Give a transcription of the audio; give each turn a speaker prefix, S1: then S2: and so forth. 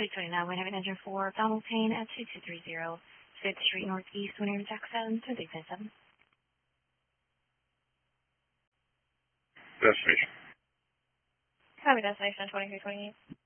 S1: 3029, we have an engine for Donald Payne at 2230 5th Street Northeast, whenever Jackson, 2397.
S2: Destination.
S3: Copy destination 2328.